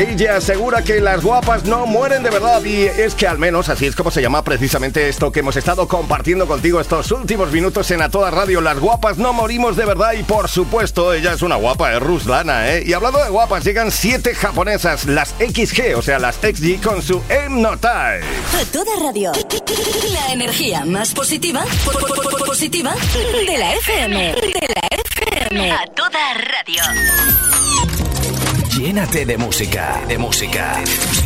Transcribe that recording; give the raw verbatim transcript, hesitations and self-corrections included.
Ella asegura que las guapas no mueren de verdad, y es que al menos así es como se llama precisamente esto que hemos estado compartiendo contigo estos últimos minutos en A Toda Radio. Las guapas no morimos de verdad, y por supuesto ella es una guapa, es Ruslana, ¿eh? Y hablando de guapas, llegan siete japonesas, las X G, o sea, las X G con su Hypnotize. A Toda Radio, la energía más positiva, po- po- po- positiva de la F M, de la F M. A Toda Radio. Llénate de música, de música.